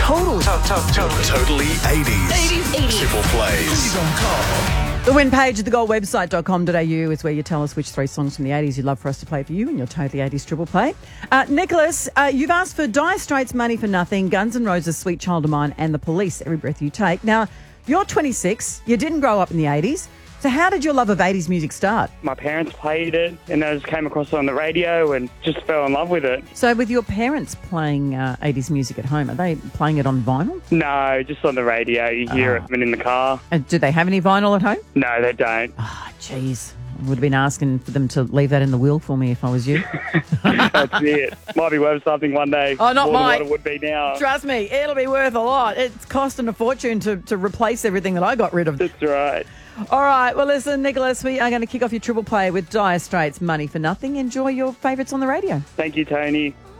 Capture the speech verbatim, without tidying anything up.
Total. To- to- to- Totally eighties. eighties. eighties. Triple plays. The win page at the gold website dot com dot a u is where you tell us which three songs from the eighties you'd love for us to play for you in your Totally eighties triple play. Uh, Nicholas, uh, you've asked for Dire Straits' Money for Nothing, Guns N' Roses' Sweet Child of Mine, and The Police, Every Breath You Take. Now, you're twenty-six, you didn't grow up in the eighties, so how did your love of eighties music start? My parents played it, and I just came across it on the radio and just fell in love with it. So with your parents playing uh, eighties music at home, are they playing it on vinyl? No, just on the radio. You hear it when in the car. And do they have any vinyl at home? No, they don't. Ah, jeez. I would have been asking for them to leave that in the will for me if I was you. That's it. Might be worth something one day. Oh, not more than mine. what it would be now. Trust me, it'll be worth a lot. It's costing a fortune to, to replace everything that I got rid of. That's right. All right, well, listen, Nicholas, we are going to kick off your triple play with Dire Straits' Money for Nothing. Enjoy your favourites on the radio. Thank you, Tony.